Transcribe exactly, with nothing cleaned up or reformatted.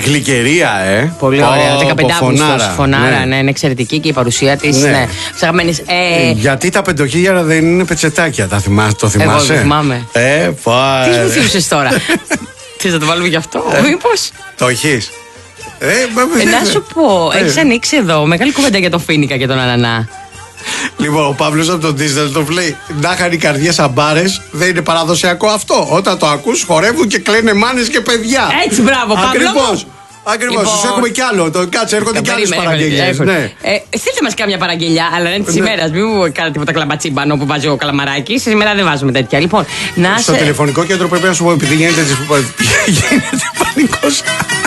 Γλυκερία, ε. Πολύ ωραία. δεκαπέντε Αυγούστου. Φωνάρα, ναι. ναι, είναι εξαιρετική και η παρουσία τη. Ναι. Ναι. Ψαγμένης, ε... Γιατί τα πεντοχίλιαρα δεν είναι πετσετάκια, τα θυμά, το θυμάσαι? Εγώ το θυμάμαι. Ε, πάει. Τι μου θύμισες τώρα? Θες να το βάλουμε γι' αυτό, ε, μήπως? Το έχεις? Ε, ε, να σου πω, ε. έχεις ανοίξει εδώ μεγάλη κουβέντα για τον Φίνικα και τον Ανανά. Λοιπόν, ο Παύλος από τον Ντίζελντορφ λέει: να είχαν οι καρδιές σαν μπάρες, δεν είναι παραδοσιακό αυτό? Όταν το ακούς, χορεύουν και κλαίνε μάνες και παιδιά. Έτσι, μπράβο, Παύλο. Ακριβώς. Ακριβώς, λοιπόν, σας έχουμε κι άλλο. Το κάτσε, έρχονται κι άλλες παραγγελίες. Ναι. Ε, στείλτε μας κάμια παραγγελιά, αλλά είναι της ναι. ημέρας. Μην μου κάνετε τίποτα κλαμπατσίμπανο που βάζει ο Καλαμαράκης. Σήμερα δεν βάζουμε τέτοια. Λοιπόν, να στο σε... τηλεφωνικό κέντρο πρέπει να σου πω, επειδή γίνεται, γίνεται πανικός.